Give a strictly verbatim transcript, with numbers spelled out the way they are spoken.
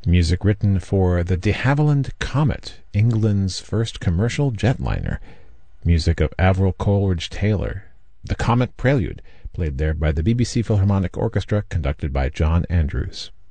Music written for the de Havilland Comet, England's first commercial jetliner. Music of Avril Coleridge Taylor. The Comet Prelude, played there by the B B C Philharmonic Orchestra, conducted by John Andrews.